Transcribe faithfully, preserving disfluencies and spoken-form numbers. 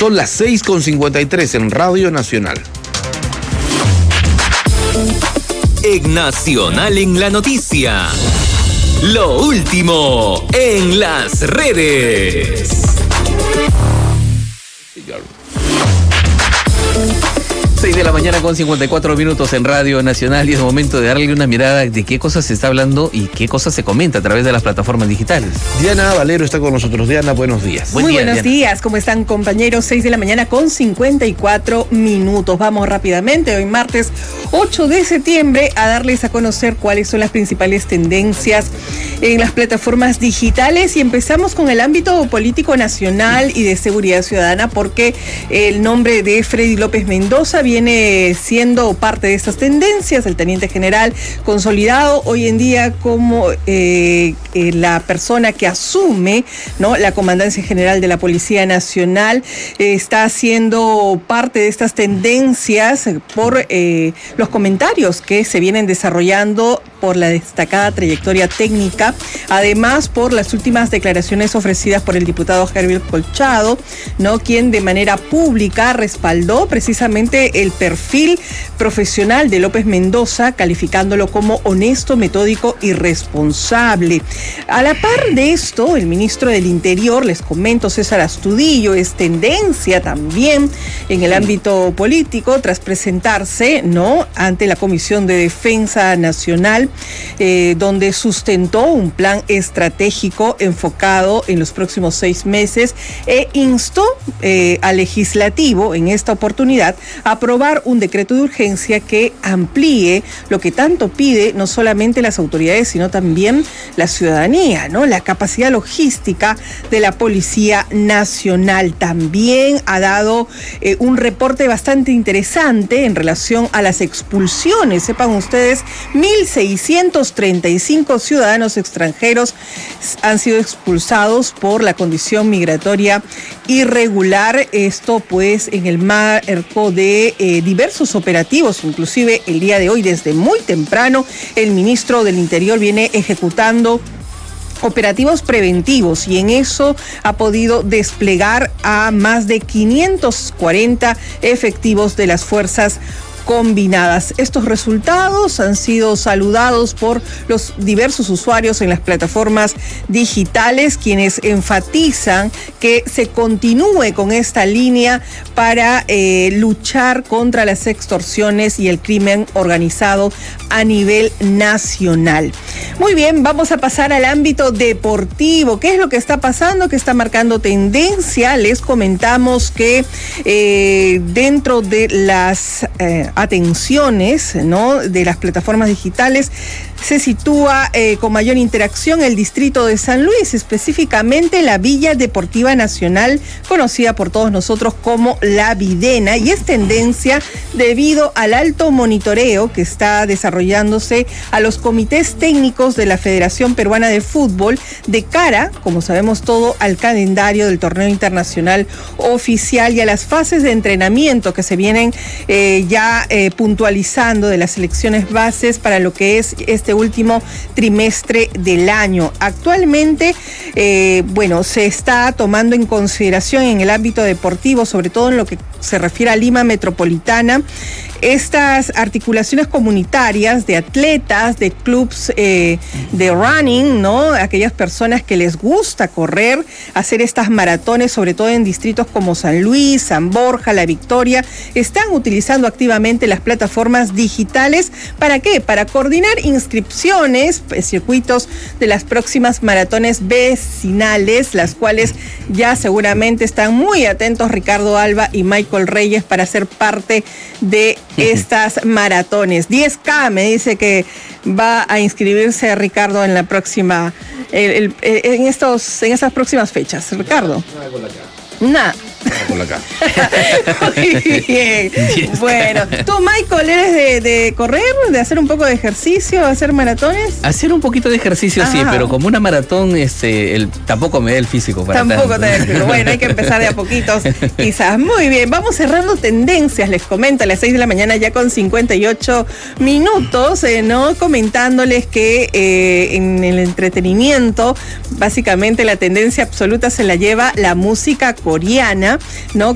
Son las seis con cincuenta y tres en Radio Nacional. En Nacional en la Noticia. Lo último en las redes. seis de la mañana con cincuenta y cuatro minutos en Radio Nacional y es momento de darle una mirada de qué cosas se está hablando y qué cosas se comenta a través de las plataformas digitales. Diana Valero está con nosotros. Diana, buenos días. Buen Muy día, buenos Diana. días, ¿cómo están, compañeros? seis de la mañana con cincuenta y cuatro minutos. Vamos rápidamente, hoy martes ocho de septiembre, a darles a conocer cuáles son las principales tendencias en las plataformas digitales y empezamos con el ámbito político nacional y de seguridad ciudadana porque el nombre de Freddy López Mendoza viene siendo parte de estas tendencias. El teniente general consolidado hoy en día como eh, eh, la persona que asume, ¿no?, la Comandancia General de la Policía Nacional, eh, está siendo parte de estas tendencias por eh, los comentarios que se vienen desarrollando por la destacada trayectoria técnica, además por las últimas declaraciones ofrecidas por el diputado Hervil Colchado, ¿no?, quien de manera pública respaldó precisamente el perfil profesional de López Mendoza, calificándolo como honesto, metódico y responsable. A la par de esto, el ministro del Interior, les comento, César Astudillo, es tendencia también en el ámbito político tras presentarse, ¿no?, ante la Comisión de Defensa Nacional, eh, donde sustentó un plan estratégico enfocado en los próximos seis meses e instó eh, al legislativo en esta oportunidad a aprobar un decreto de urgencia que amplíe lo que tanto pide no solamente las autoridades, sino también la ciudadanía, ¿no?, la capacidad logística de la Policía Nacional. También ha dado eh, un reporte bastante interesante en relación a las expulsiones. Sepan ustedes, mil seiscientos treinta y cinco ciudadanos extranjeros han sido expulsados por la condición migratoria irregular. Esto pues en el marco de eh, diversos operativos, inclusive el día de hoy desde muy temprano el ministro del Interior viene ejecutando operativos preventivos y en eso ha podido desplegar a más de quinientos cuarenta efectivos de las fuerzas combinadas. Estos resultados han sido saludados por los diversos usuarios en las plataformas digitales, quienes enfatizan que se continúe con esta línea para eh, luchar contra las extorsiones y el crimen organizado a nivel nacional. Muy bien, vamos a pasar al ámbito deportivo. ¿Qué es lo que está pasando? ¿Qué está marcando tendencia? Les comentamos que eh, dentro de las eh, atenciones, ¿no?, de las plataformas digitales se sitúa eh, con mayor interacción el distrito de San Luis, específicamente la Villa Deportiva Nacional, conocida por todos nosotros como La Videna, y es tendencia debido al alto monitoreo que está desarrollándose a los comités técnicos de la Federación Peruana de Fútbol de cara, como sabemos todo, al calendario del torneo internacional oficial y a las fases de entrenamiento que se vienen eh, ya eh, puntualizando de las selecciones bases para lo que es este último trimestre del año. Actualmente, eh, bueno, se está tomando en consideración en el ámbito deportivo, sobre todo en lo que se refiere a Lima Metropolitana, estas articulaciones comunitarias de atletas, de clubs eh, de running, ¿no?, aquellas personas que les gusta correr, hacer estas maratones, sobre todo en distritos como San Luis, San Borja, La Victoria, están utilizando activamente las plataformas digitales. ¿Para qué? Para coordinar inscripciones, circuitos de las próximas maratones vecinales, las cuales ya seguramente están muy atentos Ricardo Alba y Michael Reyes para ser parte de estas maratones. diez K me dice que va a inscribirse Ricardo en la próxima, el, el, en estos, en estas próximas fechas. Ricardo. Nada. Por acá. Muy bien. Bueno, tú, Michael, ¿eres de, de correr, de hacer un poco de ejercicio, hacer maratones? Hacer un poquito de ejercicio, ajá, sí, pero como una maratón, este, el, tampoco me da el físico para Tampoco tanto. te da el físico. Bueno, hay que empezar de a poquitos, quizás. Muy bien, vamos cerrando tendencias, les comento, a las seis de la mañana ya con cincuenta y ocho minutos, eh, ¿no? Comentándoles que eh, en el entretenimiento, básicamente la tendencia absoluta se la lleva la música coreana, ¿no?